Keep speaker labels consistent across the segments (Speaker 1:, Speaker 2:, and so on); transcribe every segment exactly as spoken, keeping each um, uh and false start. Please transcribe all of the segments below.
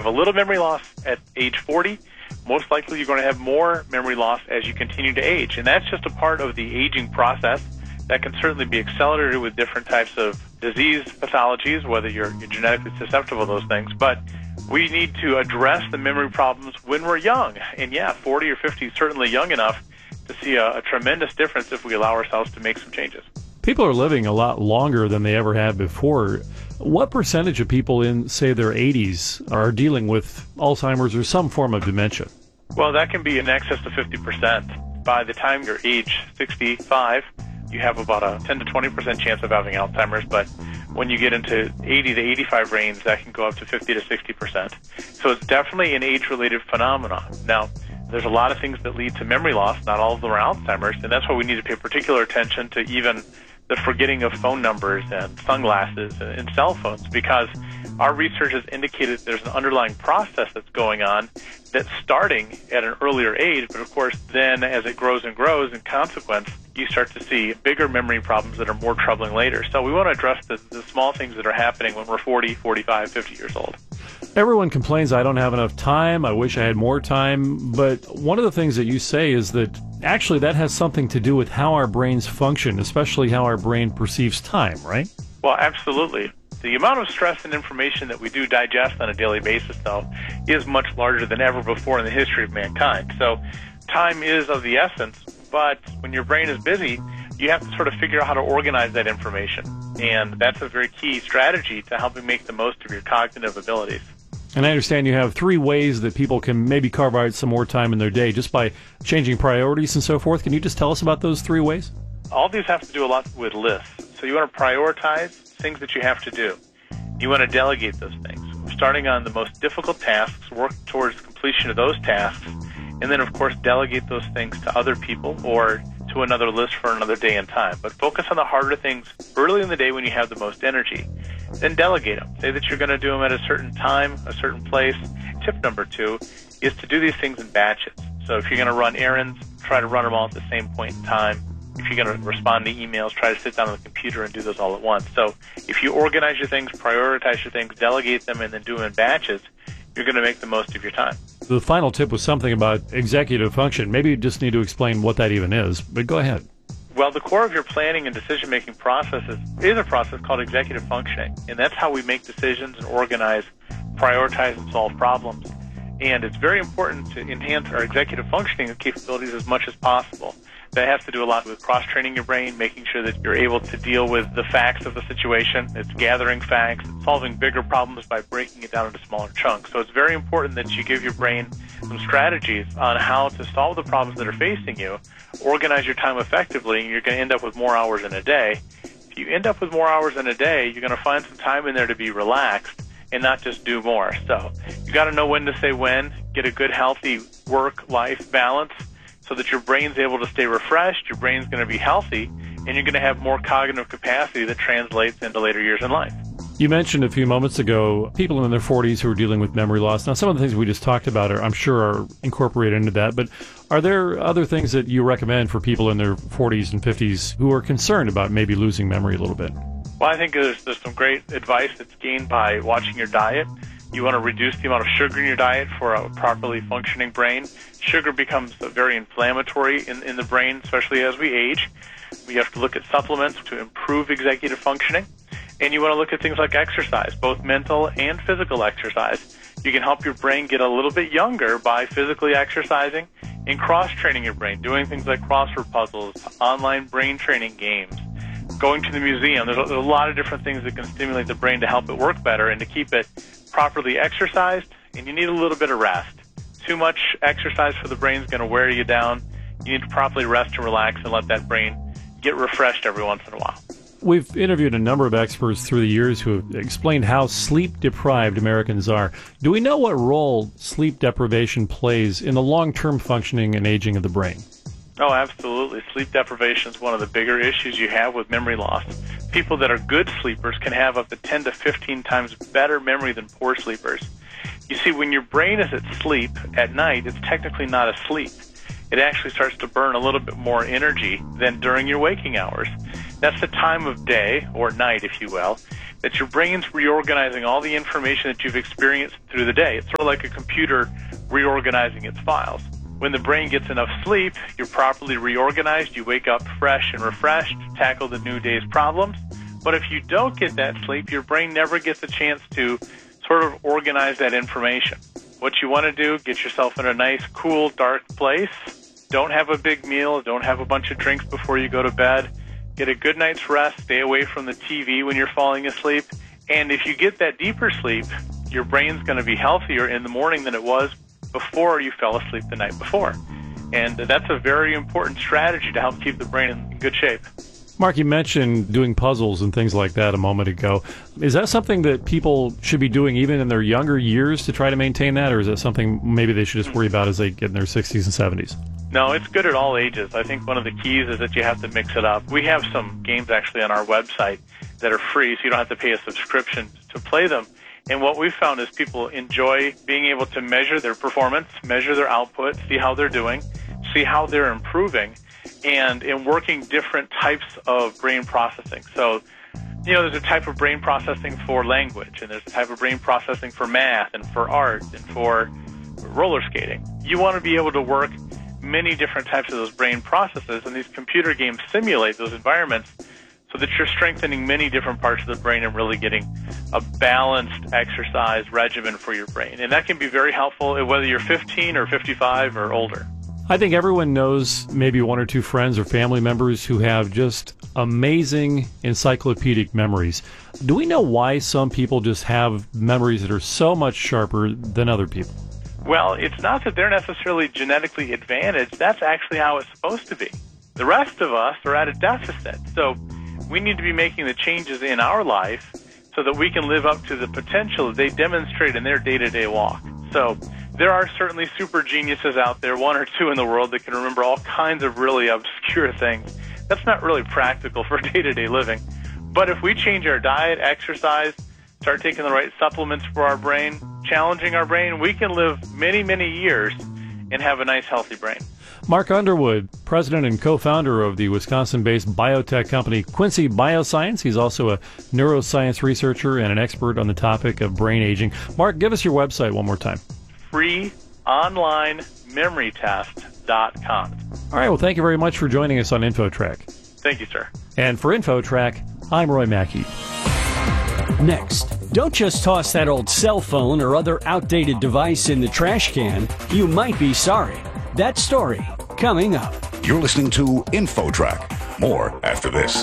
Speaker 1: a little memory loss at age forty, most likely you're going to have more memory loss as you continue to age. And that's just a part of the aging process that can certainly be accelerated with different types of disease pathologies, whether you're, you're genetically susceptible to those things. But we need to address the memory problems when we're young. And yeah, forty or fifty is certainly young enough to see a, a tremendous difference if we allow ourselves to make some changes.
Speaker 2: People are living a lot longer than they ever have before. What percentage of people in, say, their eighties are dealing with Alzheimer's or some form of dementia?
Speaker 1: Well, that can be in excess of fifty percent. By the time you're age sixty-five, you have about a ten to twenty percent chance of having Alzheimer's, but when you get into eighty to eighty-five range, that can go up to fifty to sixty percent. So it's definitely an age-related phenomenon. Now, there's a lot of things that lead to memory loss. Not all of them are Alzheimer's, and that's why we need to pay particular attention to even the forgetting of phone numbers and sunglasses and cell phones, because our research has indicated there's an underlying process that's going on that's starting at an earlier age, but of course then as it grows and grows, in consequence, you start to see bigger memory problems that are more troubling later. So we want to address the, the small things that are happening when we're forty, forty-five, fifty years old.
Speaker 2: Everyone complains, I don't have enough time, I wish I had more time, but one of the things that you say is that actually that has something to do with how our brains function, especially how our brain perceives time, right?
Speaker 1: Well, absolutely. The amount of stress and information that we do digest on a daily basis, though, is much larger than ever before in the history of mankind. So time is of the essence, but when your brain is busy, you have to sort of figure out how to organize that information. And that's a very key strategy to helping make the most of your cognitive abilities.
Speaker 2: And I understand you have three ways that people can maybe carve out some more time in their day just by changing priorities and so forth. Can you just tell us about those three ways?
Speaker 1: All these have to do a lot with lists. So you want to prioritize things that you have to do. You want to delegate those things. Starting on the most difficult tasks, work towards completion of those tasks, and then, of course, delegate those things to other people or to another list for another day and time. But focus on the harder things early in the day when you have the most energy. Then delegate them. Say that you're going to do them at a certain time, a certain place. Tip number two is to do these things in batches. So if you're going to run errands, try to run them all at the same point in time. If you're going to respond to emails, try to sit down on the computer and do those all at once. So if you organize your things, prioritize your things, delegate them, and then do them in batches, you're going to make the most of your time.
Speaker 2: The final tip was something about executive function. Maybe you just need to explain what that even is, but go ahead.
Speaker 1: Well, the core of your planning and decision-making process is, is a process called executive functioning, and that's how we make decisions and organize, prioritize, and solve problems. And it's very important to enhance our executive functioning capabilities as much as possible. That has to do a lot with cross-training your brain, making sure that you're able to deal with the facts of the situation. It's gathering facts, it's solving bigger problems by breaking it down into smaller chunks. So it's very important that you give your brain some strategies on how to solve the problems that are facing you, organize your time effectively, and you're going to end up with more hours in a day. If you end up with more hours in a day, you're going to find some time in there to be relaxed and not just do more. So you got to know when to say when, get a good, healthy work-life balance, so that your brain's able to stay refreshed, your brain's going to be healthy, and you're going to have more cognitive capacity that translates into later years in life.
Speaker 2: You mentioned a few moments ago people in their forties who are dealing with memory loss. Now, some of the things we just talked about are, I'm sure, are incorporated into that, but are there other things that you recommend for people in their forties and fifties who are concerned about maybe losing memory a little bit?
Speaker 1: Well, I think there's, there's some great advice that's gained by watching your diet. You want to reduce the amount of sugar in your diet for a properly functioning brain. Sugar becomes very inflammatory in, in the brain, especially as we age. We have to look at supplements to improve executive functioning. And you want to look at things like exercise, both mental and physical exercise. You can help your brain get a little bit younger by physically exercising and cross-training your brain, doing things like crossword puzzles, online brain training games, going to the museum. There's a, there's a lot of different things that can stimulate the brain to help it work better and to keep it properly exercised, and you need a little bit of rest. Too much exercise for the brain is going to wear you down. You need to properly rest and relax and let that brain get refreshed every once in a while.
Speaker 2: We've interviewed a number of experts through the years who have explained how sleep-deprived Americans are. Do we know what role sleep deprivation plays in the long-term functioning and aging of the brain?
Speaker 1: Oh, absolutely. Sleep deprivation is one of the bigger issues you have with memory loss. People that are good sleepers can have up to ten to fifteen times better memory than poor sleepers. You see, when your brain is at sleep at night, it's technically not asleep. It actually starts to burn a little bit more energy than during your waking hours. That's the time of day, or night, if you will, that your brain's reorganizing all the information that you've experienced through the day. It's sort of like a computer reorganizing its files. When the brain gets enough sleep, you're properly reorganized, you wake up fresh and refreshed to tackle the new day's problems. But if you don't get that sleep, your brain never gets a chance to sort of organize that information. What you want to do, get yourself in a nice, cool, dark place. Don't have a big meal. Don't have a bunch of drinks before you go to bed. Get a good night's rest. Stay away from the T V when you're falling asleep. And if you get that deeper sleep, your brain's going to be healthier in the morning than it was before you fell asleep the night before. And that's a very important strategy to help keep the brain in good shape.
Speaker 2: Mark, you mentioned doing puzzles and things like that a moment ago. Is that something that people should be doing even in their younger years to try to maintain that, or is that something maybe they should just worry about as they get in their sixties and seventies?
Speaker 1: No, it's good at all ages. I think one of the keys is that you have to mix it up. We have some games actually on our website that are free, so you don't have to pay a subscription to play them. And what we've found is people enjoy being able to measure their performance, measure their output, see how they're doing, see how they're improving, and in working different types of brain processing. So, you know, there's a type of brain processing for language, and there's a type of brain processing for math and for art and for roller skating. You want to be able to work many different types of those brain processes, and these computer games simulate those environments so that you're strengthening many different parts of the brain and really getting a balanced exercise regimen for your brain. And that can be very helpful whether you're fifteen or fifty-five or older.
Speaker 2: I think everyone knows maybe one or two friends or family members who have just amazing encyclopedic memories. Do we know why some people just have memories that are so much sharper than other people?
Speaker 1: Well, it's not that they're necessarily genetically advantaged. That's actually how it's supposed to be. The rest of us are at a deficit. So we need to be making the changes in our life so that we can live up to the potential that they demonstrate in their day-to-day walk. So there are certainly super geniuses out there, one or two in the world, that can remember all kinds of really obscure things. That's not really practical for day-to-day living. But if we change our diet, exercise, start taking the right supplements for our brain, challenging our brain, we can live many, many years and have a nice, healthy brain.
Speaker 2: Mark Underwood, president and co-founder of the Wisconsin-based biotech company Quincy Bioscience. He's also a neuroscience researcher and an expert on the topic of brain aging. Mark, give us your website one more time.
Speaker 1: free online memory test dot com.
Speaker 2: All right, well, thank you very much for joining us on InfoTrack.
Speaker 1: Thank you, sir.
Speaker 2: And for InfoTrack, I'm Roy Mackey.
Speaker 3: Next, don't just toss that old cell phone or other outdated device in the trash can. You might be sorry. That story coming up.
Speaker 4: You're listening to InfoTrack. More after this.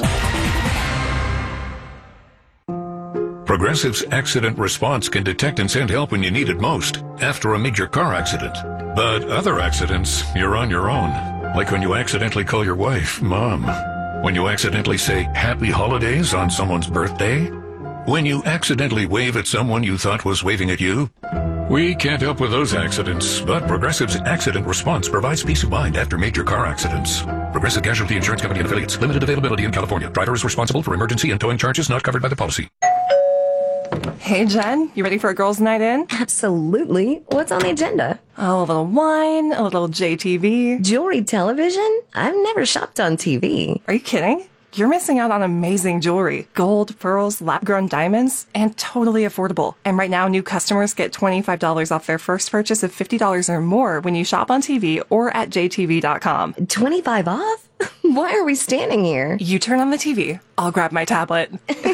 Speaker 5: Progressive's accident response can detect and send help when you need it most, after a major car accident. But other accidents, you're on your own. Like when you accidentally call your wife Mom. When you accidentally say Happy Holidays on someone's birthday. When you accidentally wave at someone you thought was waving at you. We can't help with those accidents, but Progressive's accident response provides peace of mind after major car accidents. Progressive Casualty Insurance Company and Affiliates. Limited availability in California. Driver is responsible for emergency and towing charges not covered by the policy.
Speaker 6: Hey, Jen, you ready for a girls' night in?
Speaker 7: Absolutely. What's on the agenda?
Speaker 6: Oh, a little wine, a little J T V.
Speaker 7: Jewelry television? I've never shopped on T V.
Speaker 6: Are you kidding? You're missing out on amazing jewelry. Gold, pearls, lab-grown diamonds, and totally affordable. And right now, new customers get twenty-five dollars off their first purchase of fifty dollars or more when you shop on T V or at J T V dot com.
Speaker 7: twenty-five off? Why are we standing here?
Speaker 6: You turn on the T V. I'll grab my tablet.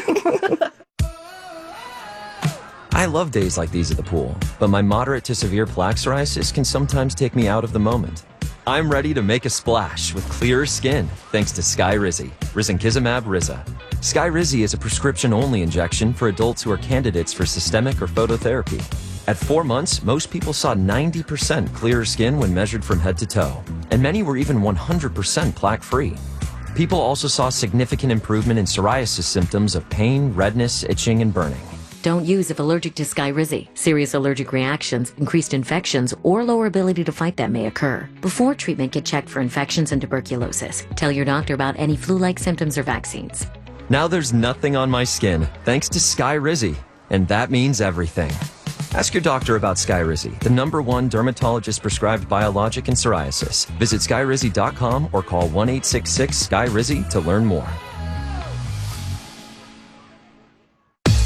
Speaker 8: I love days like these at the pool, but my moderate to severe plaque psoriasis can sometimes take me out of the moment. I'm ready to make a splash with clearer skin thanks to Skyrizi, risankizumab Riza. Skyrizi is a prescription-only injection for adults who are candidates for systemic or phototherapy. At four months, most people saw ninety percent clearer skin when measured from head to toe, and many were even one hundred percent plaque-free. People also saw significant improvement in psoriasis symptoms of pain, redness, itching, and burning.
Speaker 9: Don't use if allergic to Skyrizi. Serious allergic reactions, increased infections, or lower ability to fight them may occur. Before treatment, get checked for infections and tuberculosis. Tell your doctor about any flu-like symptoms or vaccines.
Speaker 8: Now there's nothing on my skin thanks to Skyrizi, and that means everything. Ask your doctor about Skyrizi, the number one dermatologist-prescribed biologic in psoriasis. Visit Skyrizi dot com or call one eight six six, S K Y R I Z I to learn more.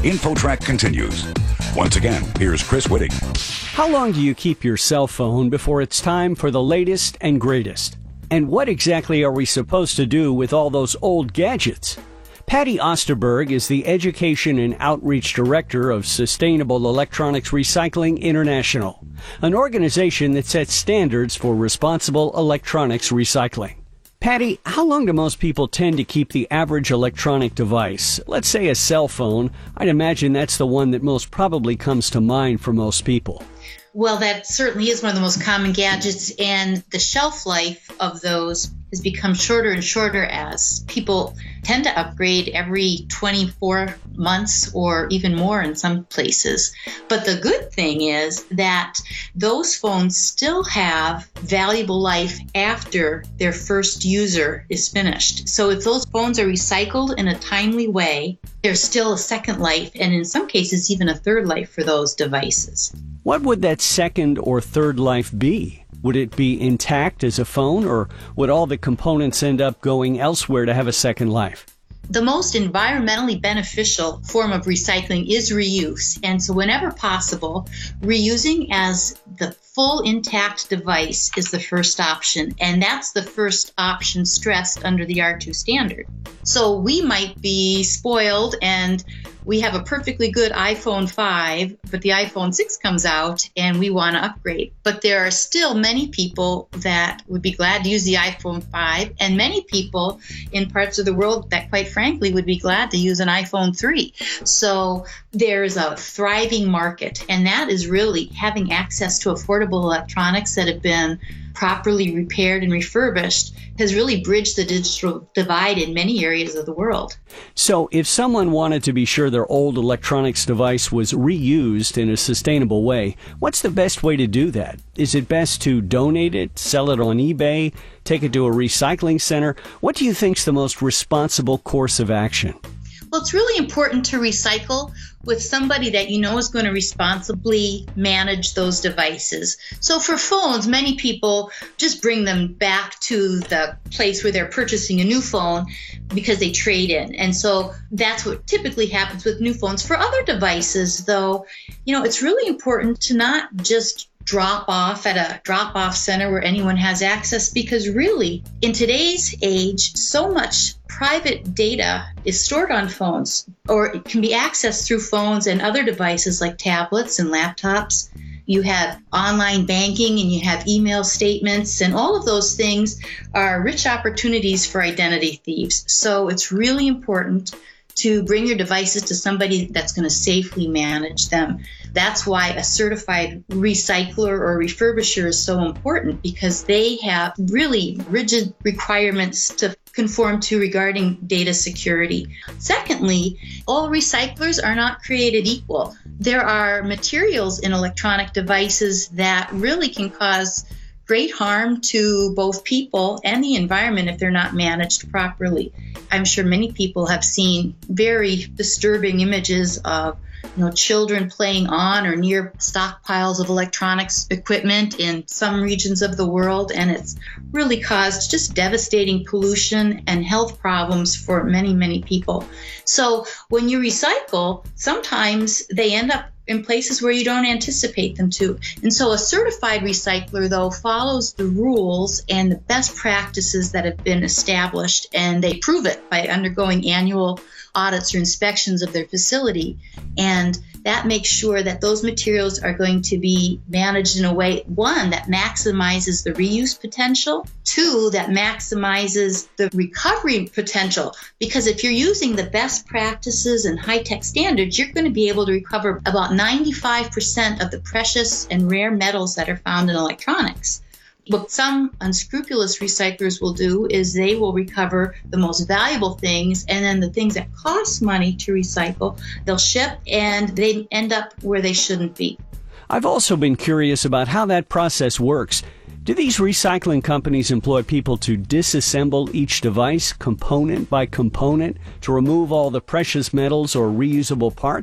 Speaker 4: InfoTrack continues. Once again, here's Chris Whitting.
Speaker 3: How long do you keep your cell phone before it's time for the latest and greatest? And what exactly are we supposed to do with all those old gadgets? Patty Osterberg is the Education and Outreach Director of Sustainable Electronics Recycling International, an organization that sets standards for responsible electronics recycling. Patty, how long do most people tend to keep the average electronic device? Let's say a cell phone. I'd imagine that's the one that most probably comes to mind for most people.
Speaker 10: Well, that certainly is one of the most common gadgets, and the shelf life of those has become shorter and shorter as people tend to upgrade every twenty-four months or even more in some places. But the good thing is that those phones still have valuable life after their first user is finished. So if those phones are recycled in a timely way, there's still a second life, and in some cases even a third life for those devices.
Speaker 3: What would that second or third life be? Would it be intact as a phone, or would all the components end up going elsewhere to have a second life?
Speaker 10: The most environmentally beneficial form of recycling is reuse. And so whenever possible, reusing as the full intact device is the first option. And that's the first option stressed under the R two standard. So we might be spoiled and we have a perfectly good iPhone five, but the iPhone six comes out and we want to upgrade. But there are still many people that would be glad to use the iPhone five, and many people in parts of the world that, quite frankly, would be glad to use an iPhone three. So there's a thriving market, and that is really having access to affordable electronics that have been properly repaired and refurbished has really bridged the digital divide in many areas of the world.
Speaker 3: So if someone wanted to be sure their old electronics device was reused in a sustainable way, what's the best way to do that? Is it best to donate it, sell it on eBay, take it to a recycling center? What do you think is the most responsible course of action?
Speaker 10: Well, it's really important to recycle with somebody that you know is going to responsibly manage those devices. So for phones, many people just bring them back to the place where they're purchasing a new phone because they trade in. And so that's what typically happens with new phones. For other devices, though, you know, it's really important to not just drop off at a drop-off center where anyone has access, because really, in today's age, so much private data is stored on phones, or it can be accessed through phones and other devices like tablets and laptops. You have online banking and you have email statements, and all of those things are rich opportunities for identity thieves. So it's really important to bring your devices to somebody that's going to safely manage them. That's why a certified recycler or refurbisher is so important, because they have really rigid requirements to conform to regarding data security. Secondly, all recyclers are not created equal. There are materials in electronic devices that really can cause great harm to both people and the environment if they're not managed properly. I'm sure many people have seen very disturbing images of you know, children playing on or near stockpiles of electronics equipment in some regions of the world, and it's really caused just devastating pollution and health problems for many, many people. So when you recycle, sometimes they end up in places where you don't anticipate them to. And so a certified recycler, though, follows the rules and the best practices that have been established, and they prove it by undergoing annual audits or inspections of their facility. And that makes sure that those materials are going to be managed in a way, one, that maximizes the reuse potential, two, that maximizes the recovery potential. Because if you're using the best practices and high-tech standards, you're going to be able to recover about ninety-five percent of the precious and rare metals that are found in electronics. What some unscrupulous recyclers will do is they will recover the most valuable things, and then the things that cost money to recycle, they'll ship, and they end up where they shouldn't be.
Speaker 3: I've also been curious about how that process works. Do these recycling companies employ people to disassemble each device component by component to remove all the precious metals or reusable parts?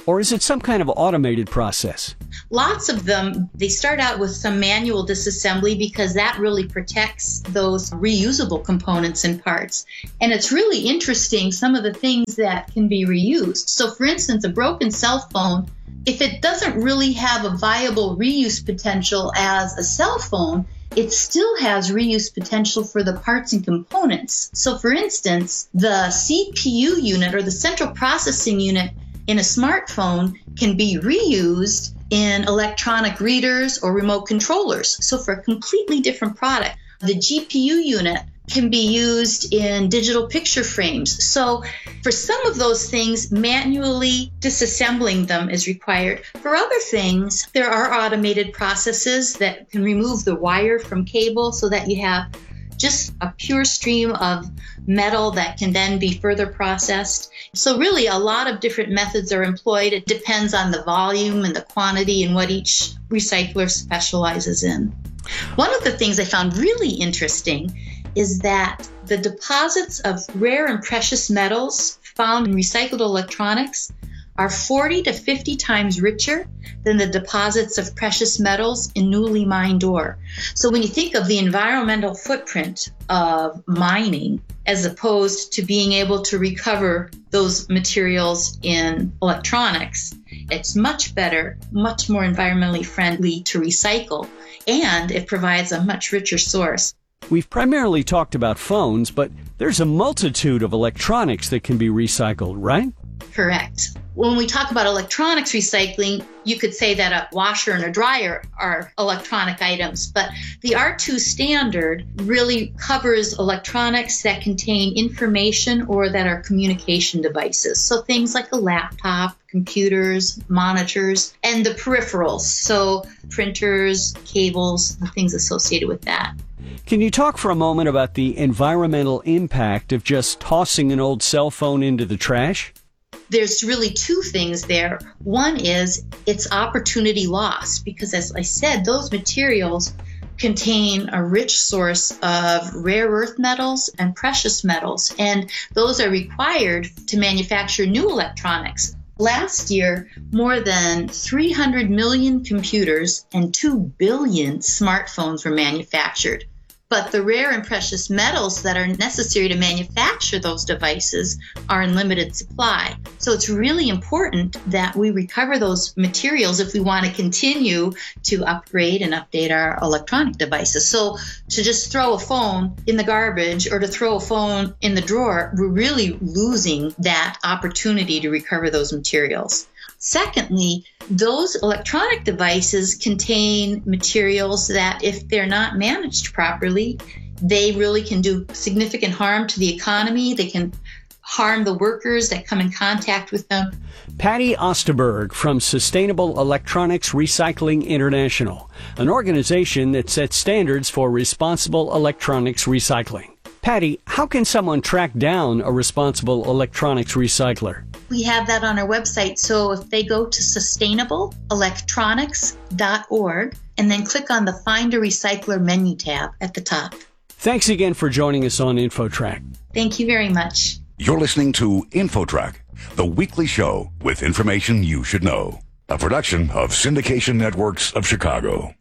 Speaker 3: Or is it some kind of automated process?
Speaker 10: Lots of them, they start out with some manual disassembly because that really protects those reusable components and parts. And it's really interesting, some of the things that can be reused. So for instance, a broken cell phone, if it doesn't really have a viable reuse potential as a cell phone, it still has reuse potential for the parts and components. So for instance, the C P U unit or the central processing unit in a smartphone can be reused in electronic readers or remote controllers. So for a completely different product, the G P U unit can be used in digital picture frames. So for some of those things, manually disassembling them is required. For other things, there are automated processes that can remove the wire from cable so that you have just a pure stream of metal that can then be further processed. So really a lot of different methods are employed. It depends on the volume and the quantity and what each recycler specializes in. One of the things I found really interesting is that the deposits of rare and precious metals found in recycled electronics are forty to fifty times richer than the deposits of precious metals in newly mined ore. So when you think of the environmental footprint of mining as opposed to being able to recover those materials in electronics, it's much better, much more environmentally friendly to recycle, and it provides a much richer source.
Speaker 3: We've primarily talked about phones, but there's a multitude of electronics that can be recycled, right?
Speaker 10: Correct. When we talk about electronics recycling, you could say that a washer and a dryer are electronic items, but the R two standard really covers electronics that contain information or that are communication devices. So things like a laptop, computers, monitors, and the peripherals, so printers, cables, the things associated with that.
Speaker 3: Can you talk for a moment about the environmental impact of just tossing an old cell phone into the trash?
Speaker 10: There's really two things there. One is it's opportunity lost because, as I said, those materials contain a rich source of rare earth metals and precious metals, and those are required to manufacture new electronics. Last year, more than three hundred million computers and two billion smartphones were manufactured. But the rare and precious metals that are necessary to manufacture those devices are in limited supply. So it's really important that we recover those materials if we want to continue to upgrade and update our electronic devices. So to just throw a phone in the garbage or to throw a phone in the drawer, we're really losing that opportunity to recover those materials. Secondly, those electronic devices contain materials that, if they're not managed properly, they really can do significant harm to the economy. They can harm the workers that come in contact with them.
Speaker 3: Patty Osterberg from Sustainable Electronics Recycling International, an organization that sets standards for responsible electronics recycling. Patty, how can someone track down a responsible electronics recycler?
Speaker 10: We have that on our website. So if they go to sustainable electronics dot org and then click on the Find a Recycler menu tab at the top.
Speaker 3: Thanks again for joining us on InfoTrack.
Speaker 10: Thank you very much.
Speaker 4: You're listening to InfoTrack, the weekly show with information you should know. A production of Syndication Networks of Chicago.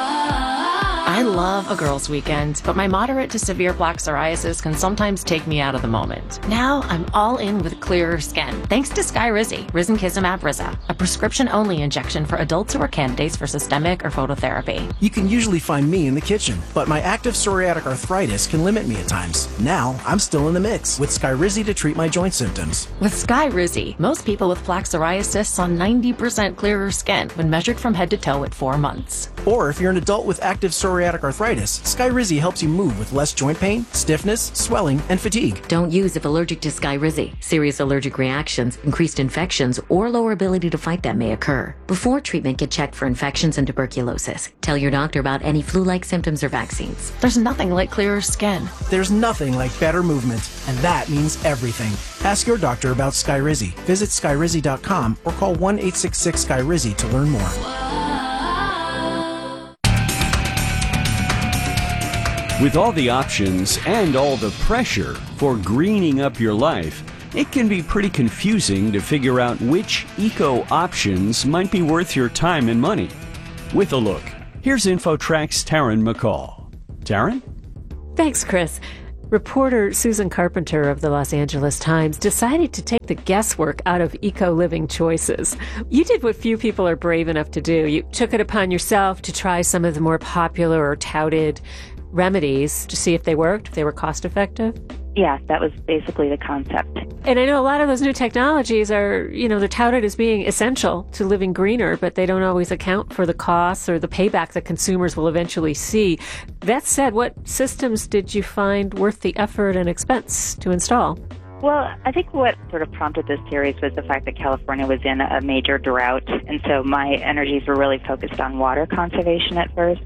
Speaker 11: I love a girls' weekend, but my moderate to severe plaque psoriasis can sometimes take me out of the moment. Now I'm all in with clearer skin, thanks to Skyrizi, Risankizumab Riza, a prescription-only injection for adults who are candidates for systemic or phototherapy.
Speaker 12: You can usually find me in the kitchen, but my active psoriatic arthritis can limit me at times. Now I'm still in the mix with Skyrizi to treat my joint symptoms.
Speaker 11: With Skyrizi, most people with plaque psoriasis saw ninety percent clearer skin when measured from head to toe at four months.
Speaker 12: Or if you're an adult with active psoriatic arthritis, Skyrizi helps you move with less joint pain, stiffness, swelling, and fatigue.
Speaker 9: Don't use if allergic to Skyrizi. Serious allergic reactions, increased infections, or lower ability to fight them may occur. Before treatment, get checked for infections and tuberculosis. Tell your doctor about any flu-like symptoms or vaccines.
Speaker 11: There's nothing like clearer skin.
Speaker 12: There's nothing like better movement, and that means everything. Ask your doctor about Skyrizi. Visit Skyrizi dot com or call one eight six six Skyrizi to learn more.
Speaker 3: With all the options and all the pressure for greening up your life, it can be pretty confusing to figure out which eco options might be worth your time and money. With a look, here's InfoTrack's Taryn McCall. Taryn?
Speaker 13: Thanks, Chris. Reporter Susan Carpenter of the Los Angeles Times decided to take the guesswork out of eco-living choices. You did what few people are brave enough to do. You took it upon yourself to try some of the more popular or touted remedies to see if they worked, if they were cost-effective.
Speaker 14: Yeah, that was basically the concept.
Speaker 13: And I know a lot of those new technologies are, you know, they're touted as being essential to living greener, but they don't always account for the costs or the payback that consumers will eventually see. That said, what systems did you find worth the effort and expense to install?
Speaker 14: Well, I think what sort of prompted this series was the fact that California was in a major drought, and so my energies were really focused on water conservation at first.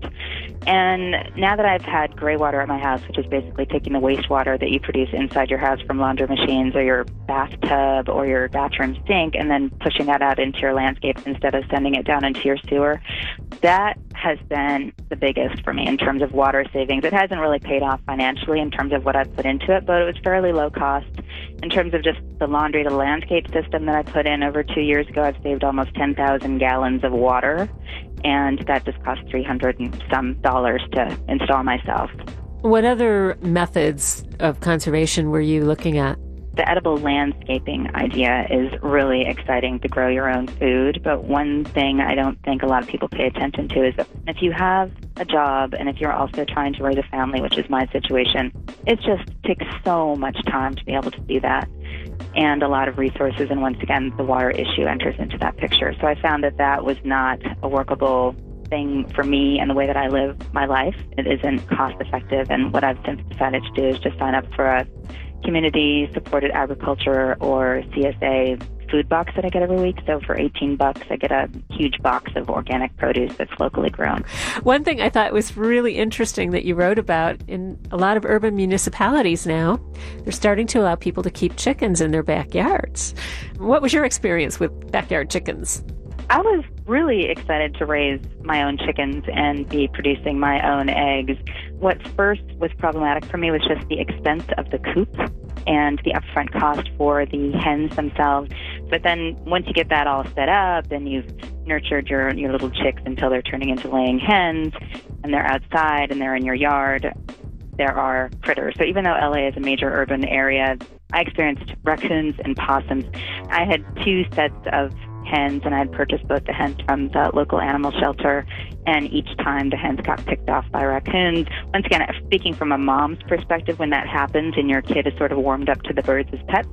Speaker 14: And now that I've had gray water at my house, which is basically taking the wastewater that you produce inside your house from laundry machines or your bathtub or your bathroom sink and then pushing that out into your landscape instead of sending it down into your sewer, that has been the biggest for me in terms of water savings. It hasn't really paid off financially in terms of what I've put into it, but it was fairly low cost. In terms of just the laundry to landscape system that I put in over two years ago, I've saved almost ten thousand gallons of water, and that just cost three hundred and some dollars to install myself.
Speaker 13: What other methods of conservation were you looking at?
Speaker 14: The edible landscaping idea is really exciting to grow your own food, but one thing I don't think a lot of people pay attention to is that if you have a job and if you're also trying to raise a family, which is my situation, it just takes so much time to be able to do that and a lot of resources, and once again, the water issue enters into that picture. So I found that that was not a workable thing for me and the way that I live my life. It isn't cost effective, and what I've since decided to do is just sign up for a community-supported agriculture or C S A food box that I get every week. So for eighteen bucks, I get a huge box of organic produce that's locally grown.
Speaker 13: One thing I thought was really interesting that you wrote about, in a lot of urban municipalities now, they're starting to allow people to keep chickens in their backyards. What was your experience with backyard chickens?
Speaker 14: I was really excited to raise my own chickens and be producing my own eggs. What first was problematic for me was just the expense of the coop and the upfront cost for the hens themselves. But then once you get that all set up and you've nurtured your, your little chicks until they're turning into laying hens and they're outside and they're in your yard, there are critters. So even though L A is a major urban area, I experienced raccoons and possums. I had two sets of hens, and I had purchased both the hens from the local animal shelter, and each time the hens got picked off by raccoons. Once again, speaking from a mom's perspective, when that happens and your kid is sort of warmed up to the birds as pets,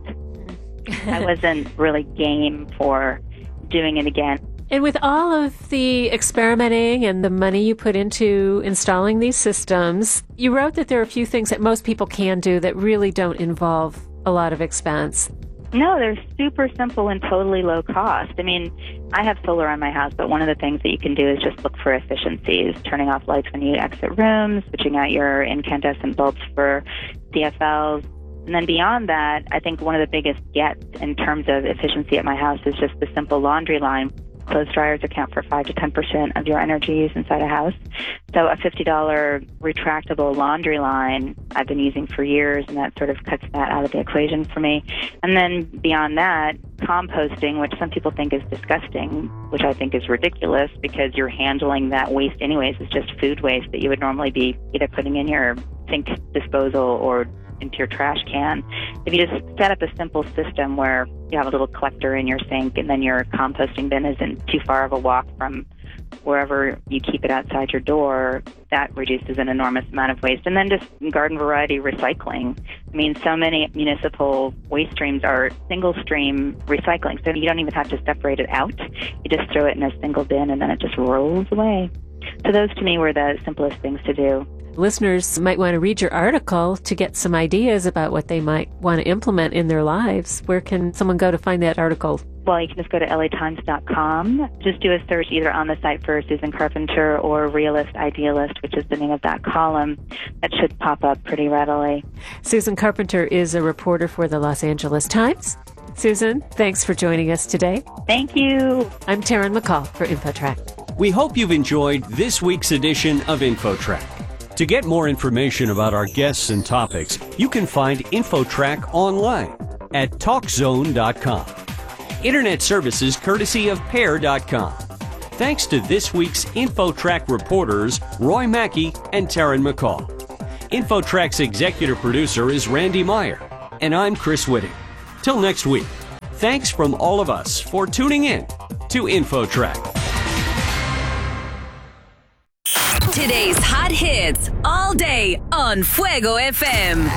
Speaker 14: I wasn't really game for doing it again.
Speaker 13: And with all of the experimenting and the money you put into installing these systems, you wrote that there are a few things that most people can do that really don't involve a lot of expense.
Speaker 14: No, they're super simple and totally low cost. I mean, I have solar on my house, but one of the things that you can do is just look for efficiencies, turning off lights when you exit rooms, switching out your incandescent bulbs for C F Ls. And then beyond that, I think one of the biggest gets in terms of efficiency at my house is just the simple laundry line. Clothes dryers account for five to ten percent of your energy use inside a house. So a fifty dollars retractable laundry line I've been using for years, and that sort of cuts that out of the equation for me. And then beyond that, composting, which some people think is disgusting, which I think is ridiculous because you're handling that waste anyways. It's just food waste that you would normally be either putting in your sink disposal or into your trash can. If you just set up a simple system where you have a little collector in your sink and then your composting bin isn't too far of a walk from wherever you keep it outside your door, that reduces an enormous amount of waste. And then just garden variety recycling. I mean, so many municipal waste streams are single stream recycling, so you don't even have to separate it out. You just throw it in a single bin and then it just rolls away. So those to me were the simplest things to do.
Speaker 13: Listeners might want to read your article to get some ideas about what they might want to implement in their lives. Where can someone go to find that article?
Speaker 14: Well, you can just go to L A Times dot com. Just do a search either on the site for Susan Carpenter or Realist Idealist, which is the name of that column. That should pop up pretty readily.
Speaker 13: Susan Carpenter is a reporter for the Los Angeles Times. Susan, thanks for joining us today.
Speaker 14: Thank you.
Speaker 13: I'm Taryn McCall for InfoTrack.
Speaker 3: We hope you've enjoyed this week's edition of InfoTrack. To get more information about our guests and topics, you can find InfoTrack online at talk zone dot com. Internet services courtesy of pair dot com. Thanks to this week's InfoTrack reporters, Roy Mackey and Taryn McCall. InfoTrack's executive producer is Randy Meyer, and I'm Chris Whitting. Till next week, thanks from all of us for tuning in to InfoTrack.
Speaker 15: Today's hot hits all day on Fuego F M.